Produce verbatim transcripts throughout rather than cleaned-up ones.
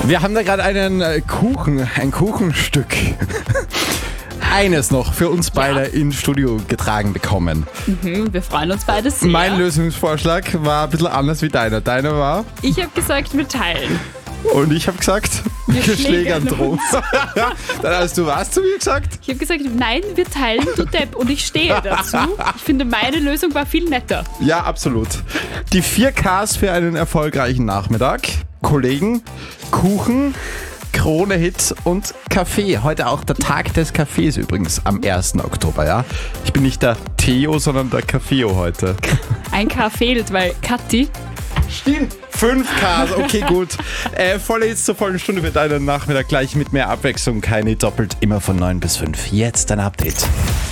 Wir haben da gerade einen äh, Kuchen, ein Kuchenstück. Eines noch für uns beide ja. ins Studio getragen bekommen. Mhm, wir freuen uns beide sehr. Mein Lösungsvorschlag war ein bisschen anders wie deiner. Deiner war? Ich habe gesagt, wir teilen. Und ich habe gesagt, wir, wir schlägern drum. Dann hast du was zu mir gesagt? Ich habe gesagt, nein, wir teilen, du Depp. Und ich stehe dazu. Ich finde, meine Lösung war viel netter. Ja, absolut. Die vier Ks für einen erfolgreichen Nachmittag. Kollegen, Kuchen, Krone-Hit und Kaffee. Heute auch der Tag des Kaffees übrigens am ersten Oktober, ja. Ich bin nicht der Theo, sondern der Kaffeo heute. Ein K fehlt, weil Kathi... Stimmt. fünf Ks, okay, gut. Äh, volle Hits zur vollen Stunde für deinen Nachmittag gleich mit mehr Abwechslung. Keine doppelt, immer von neun bis fünf. Jetzt ein Update.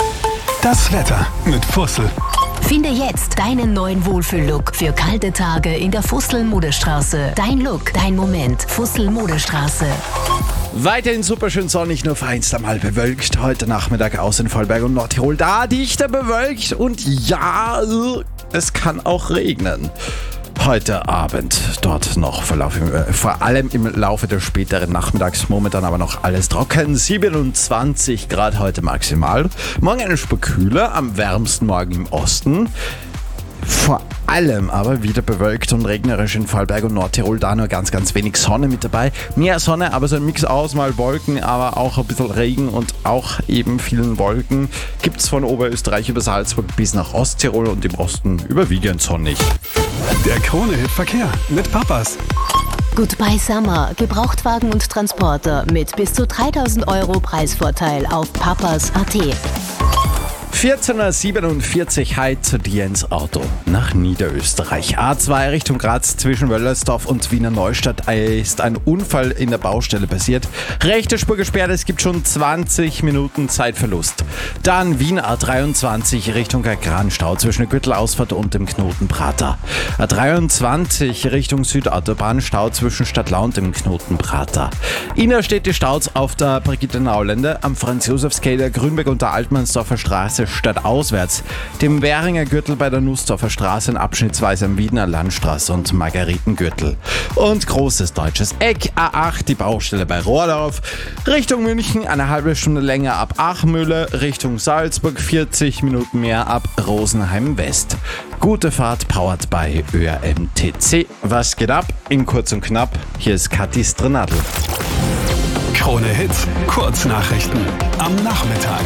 Das Wetter mit Fussel. Finde jetzt deinen neuen Wohlfühl-Look für kalte Tage in der Fussel-Modestraße. Dein Look, dein Moment. Fussel-Modestraße. Weiterhin super schön sonnig, nur vereinzelt einmal bewölkt. Heute Nachmittag aus in Vorarlberg und Nordtirol. Da dichter bewölkt und ja, es kann auch regnen. Heute Abend dort noch Verlauf, äh, vor allem im Laufe des späteren Nachmittags, momentan aber noch alles trocken. siebenundzwanzig Grad heute maximal. Morgen eine Spur kühler, am wärmsten morgen im Osten. Vor allem aber wieder bewölkt und regnerisch in Vorarlberg und Nordtirol, da nur ganz, ganz wenig Sonne mit dabei. Mehr Sonne, aber so ein Mix aus, mal Wolken, aber auch ein bisschen Regen und auch eben vielen Wolken. Gibt es von Oberösterreich über Salzburg bis nach Osttirol und im Osten überwiegend sonnig. Der Krone-Hit Verkehr mit Papas. Goodbye Summer. Gebrauchtwagen und Transporter mit bis zu dreitausend Euro Preisvorteil auf papas punkt at. vierzehn Uhr siebenundvierzig heute zu dir ins Auto nach Niederösterreich. A zwei Richtung Graz zwischen Wöllersdorf und Wiener Neustadt ist ein Unfall in der Baustelle passiert. Rechte Spur gesperrt, es gibt schon zwanzig Minuten Zeitverlust. Dann Wien A dreiundzwanzig Richtung Kranstau zwischen der Gürtelausfahrt und dem Knoten Prater. A dreiundzwanzig Richtung Südautobahn Stau zwischen Stadtlau und dem Knoten Prater. Innerstädte Staus auf der Brigitte-Naulände am Franz-Josefs-Quai, Grünberg und der Altmannsdorfer Straße stadtauswärts, dem Währinger Gürtel bei der Nussdorfer Straße, abschnittsweise am Wiedener Landstraße und Margaretengürtel. Und großes deutsches Eck, A acht, die Baustelle bei Rohrdorf, Richtung München eine halbe Stunde länger ab Achmühle, Richtung Salzburg vierzig Minuten mehr ab Rosenheim West. Gute Fahrt, powered by Ö R M T C. Was geht ab? In kurz und knapp, hier ist Kathi Strenadl. Krone Hit, Kurznachrichten am Nachmittag.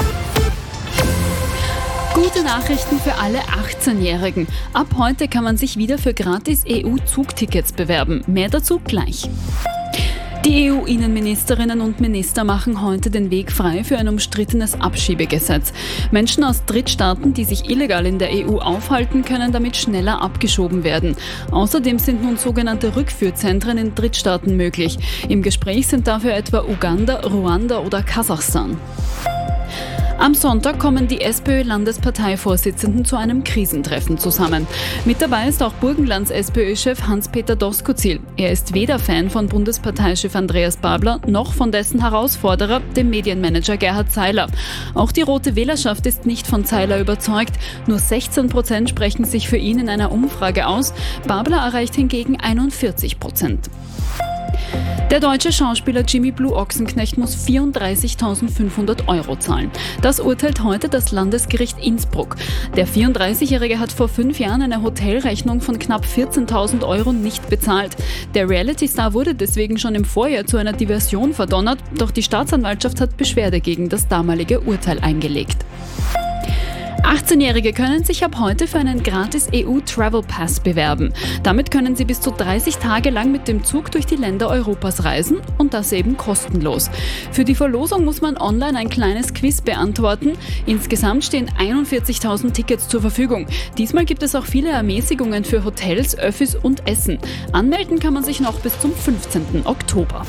Gute Nachrichten für alle achtzehnjährigen. Ab heute kann man sich wieder für gratis E U-Zugtickets bewerben. Mehr dazu gleich. Die E U-Innenministerinnen und Minister machen heute den Weg frei für ein umstrittenes Abschiebegesetz. Menschen aus Drittstaaten, die sich illegal in der E U aufhalten, können damit schneller abgeschoben werden. Außerdem sind nun sogenannte Rückführzentren in Drittstaaten möglich. Im Gespräch sind dafür etwa Uganda, Ruanda oder Kasachstan. Am Sonntag kommen die SPÖ-Landesparteivorsitzenden zu einem Krisentreffen zusammen. Mit dabei ist auch Burgenlands SPÖ-Chef Hans-Peter Doskozil. Er ist weder Fan von Bundesparteichef Andreas Babler noch von dessen Herausforderer, dem Medienmanager Gerhard Zeiler. Auch die Rote Wählerschaft ist nicht von Zeiler überzeugt. Nur sechzehn Prozent sprechen sich für ihn in einer Umfrage aus. Babler erreicht hingegen einundvierzig Prozent. Der deutsche Schauspieler Jimmy Blue Ochsenknecht muss vierunddreißigtausendfünfhundert Euro zahlen. Das urteilt heute das Landesgericht Innsbruck. Der vierunddreißigjährige hat vor fünf Jahren eine Hotelrechnung von knapp vierzehntausend Euro nicht bezahlt. Der Reality-Star wurde deswegen schon im Vorjahr zu einer Diversion verdonnert, doch die Staatsanwaltschaft hat Beschwerde gegen das damalige Urteil eingelegt. achtzehnjährige können sich ab heute für einen gratis E U-Travel Pass bewerben. Damit können sie bis zu dreißig Tage lang mit dem Zug durch die Länder Europas reisen und das eben kostenlos. Für die Verlosung muss man online ein kleines Quiz beantworten. Insgesamt stehen einundvierzigtausend Tickets zur Verfügung. Diesmal gibt es auch viele Ermäßigungen für Hotels, Öffis und Essen. Anmelden kann man sich noch bis zum fünfzehnten Oktober.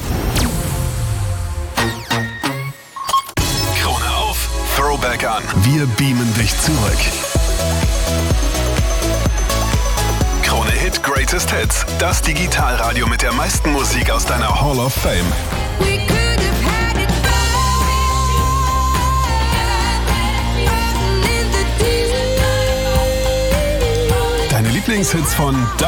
Throwback an. Wir beamen dich zurück. Krone Hit Greatest Hits. Das Digitalradio mit der meisten Musik aus deiner Hall of Fame. Deine Lieblingshits von da